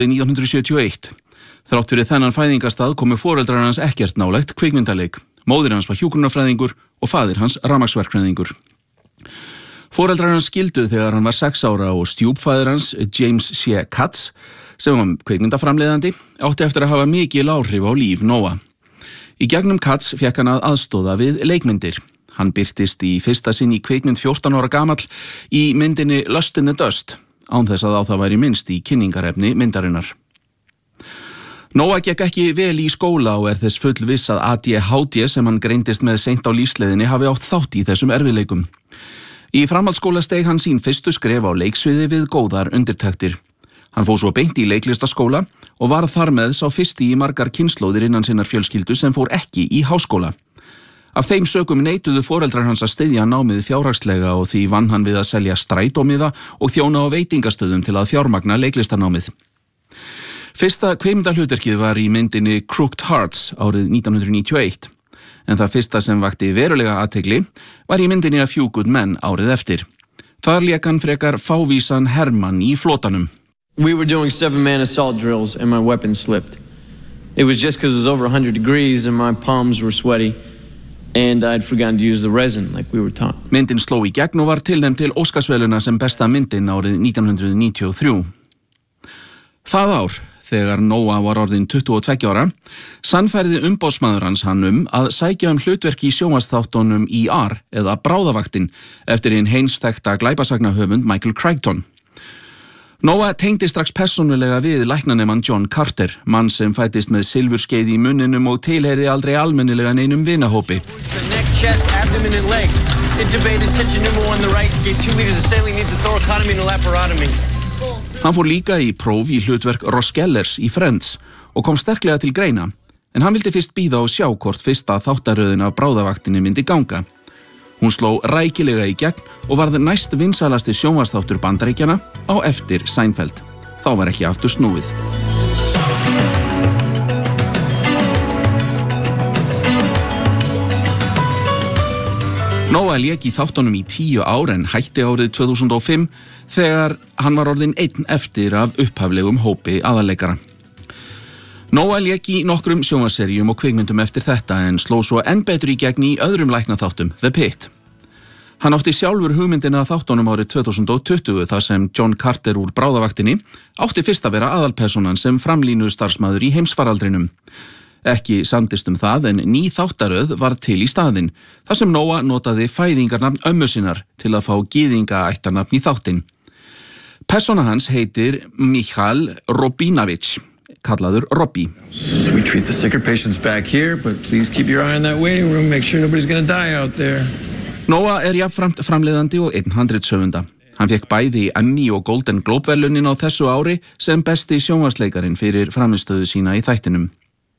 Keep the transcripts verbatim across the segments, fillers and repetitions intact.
nítján hundruð sjötíu og eitt. Þrátt fyrir þennan fæðingarstað komu foreldrar hans ekkert nálægt kvikmyndaleik. Móðir hans var hjúkrunarfræðingur og faðir hans rafmagnsverkfræðingur. Foreldrar hans skildu þegar hann var sex ára og stjúpfaðir hans, James C. Katz, sem var kvikmyndaframleiðandi, átti eftir að hafa mikil áhrif á líf Noah. Í gegnum Katz fékk hann að aðstoða við leikmyndir. Hann birtist í fyrsta sinn í kvikmynd fjórtán ára gamall í myndinni Lust in the Dust, án þess að á það væri minnst í kynningarefni myndarinnar. Noah gekk ekki vel í skóla og er þess fullviss að A D H D sem hann greindist með seint á lífsleiðinni hafi átt þátt í þessum erfiðleikum. Í framhaldsskóla steig hann sín fyrstu skref á leiksviði við góðar undirtektir. Hann fór svo beint í leiklistaskóla og var þar með sá fyrsti í margar kynslóðir innan sinnar fjölskyldu sem fór ekki í háskóla. Af þeim sökum neituðu foreldrar hans að styðja námið fjárhagslega og því vann hann við að selja strætómiða og þjóna á veitingastöðum til að fjármagna leiklistanámið. Fyrsta kvikmyndahlutverkið var í myndinni Crooked Hearts árið nítján hundruð níutíu og eitt, en það fyrsta sem vakti verulega athygli var í myndinni A Few Good Men árið eftir. Þar lék hann frekar fávísan hermann í flotanum. We were doing seven-man assault drills and my weapon slipped. It was just because it was over one hundred degrees and my palms were sweaty and I'd forgotten to use the resin like we were taught. Myndin sló í gegn og var tilnefnd til Óskarsverðlauna sem besta myndin árið nítján hundruð níutíu og þrjú. Það ár, þegar Noah var orðinn tuttugu og tveggja ára, sannfærði umboðsmaður hans hann um að sækja um hlutverk í sjónvarpsþáttunum E R eða Bráðavaktin eftir hinn heimsþekkta glæpasagnahöfund Michael Crichton. Noah tengdi strax persónulega við læknanemann John Carter, mann sem fæddist með silfurskeið í munninum og tilheyrði aldrei almennilega neinum vinahópi. Hann fór líka í próf í hlutverk Ross Gellers í Friends og kom sterklega til greina, en hann vildi fyrst bíða og sjá hvort fyrsta þáttaröðin af Bráðavaktinni myndi ganga. Hún sló rækilega í gegn og varð næst vinsalasti sjónvarpsþáttur Bandaríkjanna á eftir Seinfeld. Þá var ekki aftur snúið. Noah lék í þáttunum í tíu ár en hætti árið tvö þúsund og fimm þegar hann var orðinn einn eftir af upphaflegum hópi aðalleikara. Noah lék í nokkrum sjónvarpsseríum og kvikmyndum eftir þetta en sló svo enn betur í gegn í öðrum læknaþáttum, The Pitt. Hann átti sjálfur hugmyndina að þáttunum árið tvö þúsund og tuttugu þar sem John Carter úr Bráðavaktinni átti fyrst að vera aðalpersonan sem framlínu starfsmaður í heimsfaraldrinum. Ekki samdist um það en ný þáttaröð var til í staðinn, þar sem Noah notaði fæðingarnafn ömmu sinnar til að fá gyðingaættarnafn í þáttinn. Persóna hans heitir Michal Robinowicz, kallaður Robbie. We treat the sicker patients back here, but please keep your eye on that waiting room, make sure nobody's gonna die out there. Noah er jafnframt framleiðandi og einn handritshöfunda. Hann fékk bæði Emmy og Golden Globe verðlaunin á þessu ári sem besti sjónvarpsleikarin fyrir frammistöðu sína í þættinum.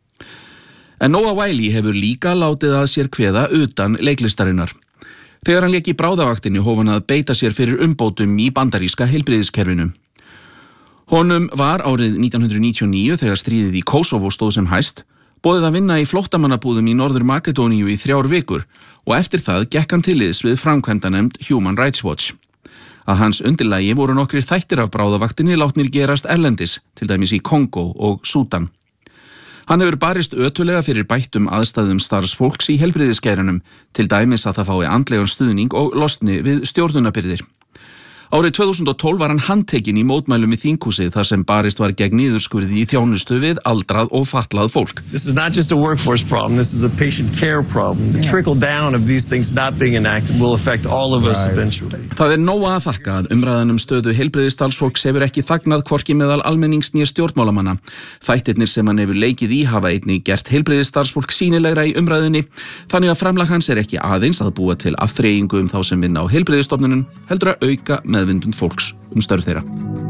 En Noah Wyle hefur líka látið að sér kveða utan leiklistarinnar. Þegar hann lék í Bráðavaktinni hóf hann að beita sér fyrir umbótum í bandaríska heilbrigðiskerfinu. Honum var árið nítján hundruð níutíu og níu þegar stríðið í Kosovo stóð sem hæst, boðið að vinna í flóttamannabúðum í Norður Makedóníu í þrjár vikur og eftir það gekk hann til liðs við framkvæmdanefnd Human Rights Watch. Að hans undirlagi voru nokkrir þættir af Bráðavaktinni látnir gerast erlendis, til dæmis í Kongó og Súdan. Hann hefur barist ötulega fyrir bættum aðstæðum starfsfólks í heilbrigðisgeiranum, til dæmis að það fái andlegan stuðning og losni við stjórnunarbyrðir. Árið tvö þúsund og tólf var hann handtekinn í mótmælum í þinghúsið þar sem barist var gegn niðurskurði í þjónustu við aldrað og fatlað fólk. This is not just a workforce problem, this is a patient care problem. The trickle down of these things not being enacted will affect all of us eventually. Það er nóg að þakka að umræðan um stöðu heilbrigðisstarfsfólks hefur ekki þagnað hvorki meðal almennings né stjórnmálamanna. Þættirnir sem hann hefur leikið í hafa einnig gert heilbrigðisstarfsfólk sýnilegra í umræðinni, þannig að framlag hans er ekki aðeins að búa til afþreyingu um þá sem vinna á heilbrigðisstofnunum, heldur að auka meðvindund fólks um störf þeirra.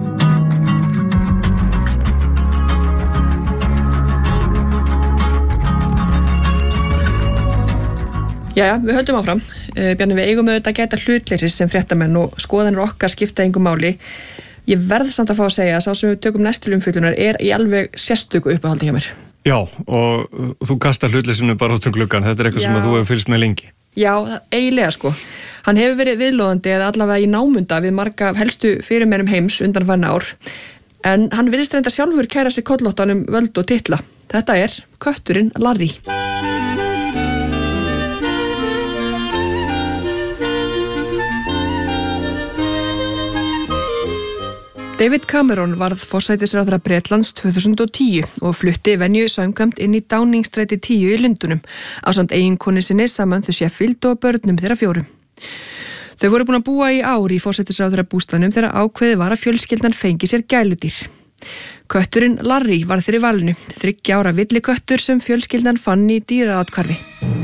Jæja, við höldum áfram. Uh, Bjarni, við eigum auðvitað að gæta hlutleysis sem fréttamenn og skoðanir okkar skipta engu máli. Ég verð samt að fá að segja að sá sem við tökum næst til umfjöllunar er í alveg sérstöku uppáhaldi hjá mér. Já, og þú kastar hlutleysinu bara út um gluggann. Þetta er eitthvað Já. sem að þú hefur fylgst með lengi. Já, eiginlega sko. Hann hefur verið viðlóðandi eða allavega í námunda við marga helstu fyrirmerum heims undanfarna ár. En hann virðist reynda sjálfur kæra sig kollóttanum völd og titla. Þetta er kötturinn Larry. David Cameron varð forsætisráðherra Bretlands tvö þúsund og tíu og flutti venju samkvæmt inn í Downing Street tíu í Lundunum ásamt eiginkonu sinni Samantha Sheffield og börnum þeirra fjórum. Þau voru búin að búa í ár í forsætisráðherra bústaðnum þegar ákveðið var að fjölskyldan fengi sér gæludýr. Kötturinn Larry var fyrir valinu, þriggja ára villiköttur sem fjölskyldan fann í dýraathvarfi.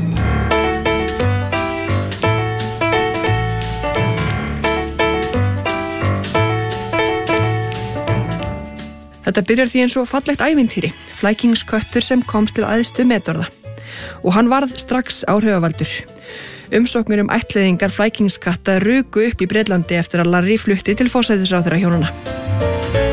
Þetta byrjar því eins og fallegt ævintýri, flækingsköttur sem komst til æðstu metorða. Og hann varð strax áhrifavaldur. Umsóknir um ættleiðingar flækingskatta ruku upp í Bretlandi eftir að Larry flutti til forsætisráðherra hjónanna.